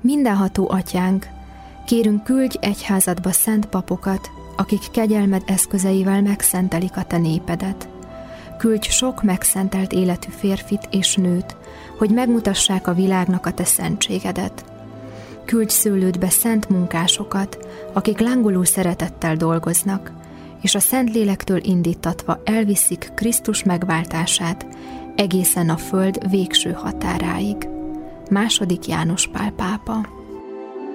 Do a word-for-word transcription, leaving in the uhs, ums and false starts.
Mindenható Atyánk, kérünk, küldj egyházadba szent papokat, akik kegyelmed eszközeivel megszentelik a te népedet. Küldj sok megszentelt életű férfit és nőt, hogy megmutassák a világnak a te szentségedet. Küldj szőlődbe szent munkásokat, akik lángoló szeretettel dolgoznak, és a Szentlélektől indítatva elviszik Krisztus megváltását egészen a föld végső határáig. Második János Pál pápa.